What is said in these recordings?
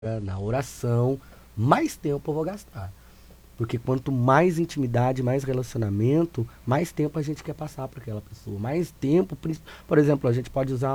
na oração, mais tempo eu vou gastar. Porque quanto mais intimidade, mais relacionamento, mais tempo a gente quer passar para aquela pessoa. Mais tempo, por exemplo, a gente pode usar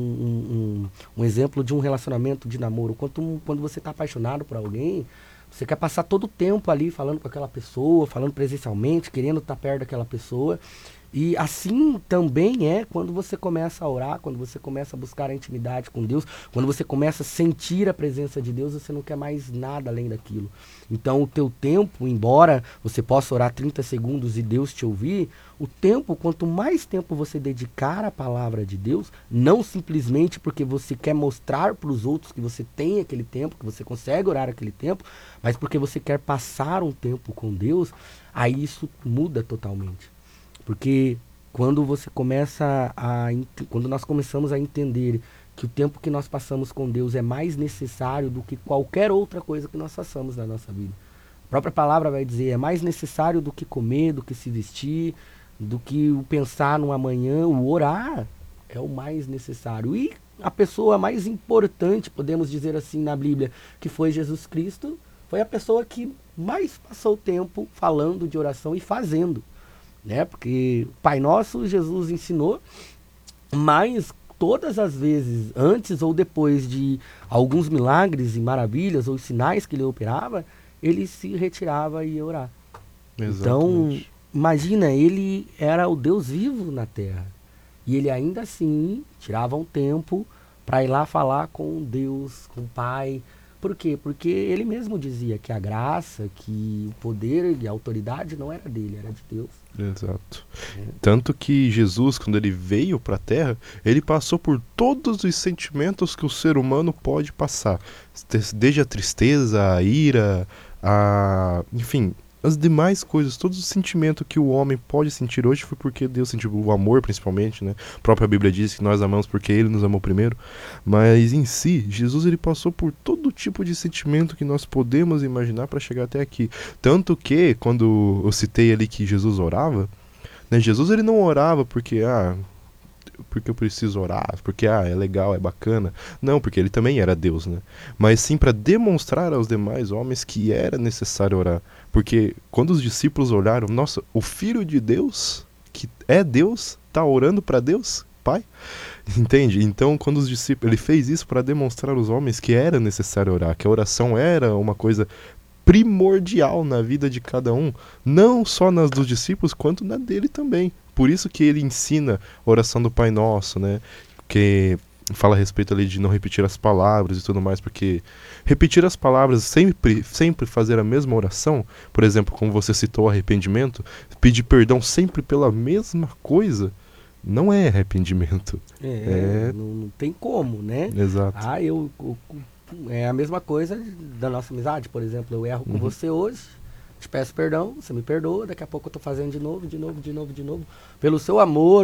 um exemplo de um relacionamento de namoro. Quando você está apaixonado por alguém, você quer passar todo o tempo ali falando com aquela pessoa, falando presencialmente, querendo estar perto daquela pessoa. E assim também é quando você começa a orar, quando você começa a buscar a intimidade com Deus, quando você começa a sentir a presença de Deus, você não quer mais nada além daquilo. Então o teu tempo, embora você possa orar 30 segundos e Deus te ouvir, o tempo, quanto mais tempo você dedicar à palavra de Deus, não simplesmente porque você quer mostrar para os outros que você tem aquele tempo, que você consegue orar aquele tempo, mas porque você quer passar um tempo com Deus, aí isso muda totalmente. Porque quando você quando nós começamos a entender que o tempo que nós passamos com Deus é mais necessário do que qualquer outra coisa que nós façamos na nossa vida. A própria palavra vai dizer, é mais necessário do que comer, do que se vestir, do que o pensar no amanhã, o orar é o mais necessário. E a pessoa mais importante, podemos dizer assim na Bíblia, que foi Jesus Cristo, foi a pessoa que mais passou tempo falando de oração e fazendo, né? Porque o Pai Nosso Jesus ensinou, mas todas as vezes, antes ou depois de alguns milagres e maravilhas ou sinais que ele operava, ele se retirava e ia orar. Então, Exatamente. imagina, ele era o Deus vivo na terra. E ele ainda assim tirava um tempo para ir lá falar com Deus, com o Pai. Por quê? Porque ele mesmo dizia que a graça, que o poder e a autoridade não era dele, era de Deus. Exato. Tanto que Jesus, quando ele veio para a Terra, ele passou por todos os sentimentos que o ser humano pode passar. Desde a tristeza, a ira, enfim, as demais coisas, todos os sentimentos que o homem pode sentir hoje foi porque Deus sentiu o amor, principalmente, né? A própria Bíblia diz que nós amamos porque Ele nos amou primeiro. Mas em si, Jesus ele passou por todo tipo de sentimento que nós podemos imaginar para chegar até aqui. Tanto que, quando eu citei ali que Jesus orava, né? Jesus ele não orava porque eu preciso orar, porque é legal, é bacana. Não, porque ele também era Deus, né? Mas sim para demonstrar aos demais homens que era necessário orar. Porque quando os discípulos olharam, nossa, o Filho de Deus, que é Deus, tá orando para Deus, Pai? Entende? Então, quando os discípulos, ele fez isso para demonstrar aos homens que era necessário orar, que a oração era uma coisa primordial na vida de cada um, não só nas dos discípulos, quanto na dele também. Por isso que ele ensina a oração do Pai Nosso, né? Que fala a respeito ali de não repetir as palavras e tudo mais, porque repetir as palavras, sempre fazer a mesma oração, por exemplo, como você citou arrependimento, pedir perdão sempre pela mesma coisa, não é arrependimento. É, Não tem como, né? exato. Ah, é a mesma coisa da nossa amizade, por exemplo, eu erro com Uhum. você hoje, te peço perdão, você me perdoa, daqui a pouco eu tô fazendo de novo. Pelo seu amor,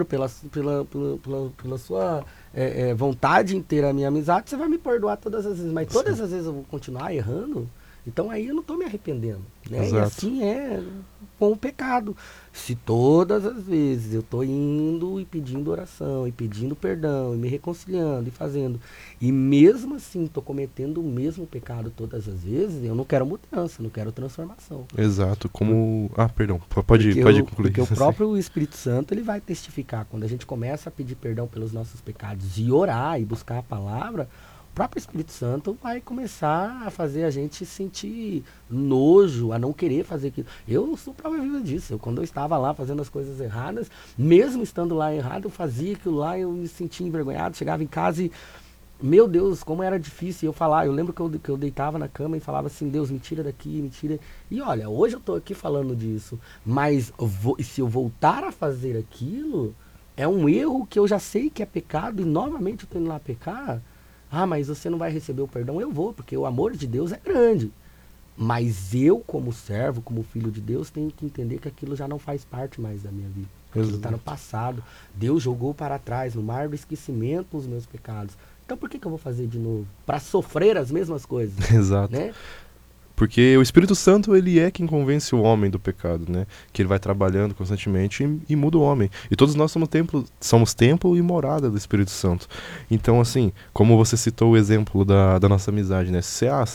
pela sua vontade em ter a minha amizade, você vai me perdoar todas as vezes, mas Sim, todas as vezes eu vou continuar errando, então aí eu não tô me arrependendo, né? E exato. assim é com o pecado. Se todas as vezes eu tô indo e pedindo oração, e pedindo perdão, e me reconciliando, e fazendo, e mesmo assim tô cometendo o mesmo pecado todas as vezes, eu não quero mudança, não quero transformação. Exato, Por- como. Ah, perdão, Porque, pode concluir. porque o próprio Espírito Santo ele vai testificar. Quando a gente começa a pedir perdão pelos nossos pecados e orar e buscar a palavra, o próprio Espírito Santo vai começar a fazer a gente sentir nojo, a não querer fazer aquilo. Eu sou prova viva disso. Quando eu estava lá fazendo as coisas erradas, mesmo estando lá errado, eu fazia aquilo lá, eu me sentia envergonhado, chegava em casa e meu Deus, como era difícil eu falar. Eu lembro que eu deitava na cama e falava assim, Deus, me tira daqui, me tira. E olha, hoje eu tô aqui falando disso, mas se eu voltar a fazer aquilo, é um erro que eu já sei que é pecado e novamente eu tô indo lá pecar. Ah, mas você não vai receber o perdão? Eu vou, porque o amor de Deus é grande. Mas eu, como servo, como filho de Deus, tenho que entender que aquilo já não faz parte mais da minha vida. Aquilo está no Exato. passado. Deus jogou para trás, no mar do esquecimento, os meus pecados. Então por que eu vou fazer de novo? Para sofrer as mesmas coisas, Exato. né? Porque o Espírito Santo, ele é quem convence o homem do pecado, né? Que ele vai trabalhando constantemente e muda o homem. E todos nós somos templo e morada do Espírito Santo. Então, assim, como você citou o exemplo da nossa amizade, né? Se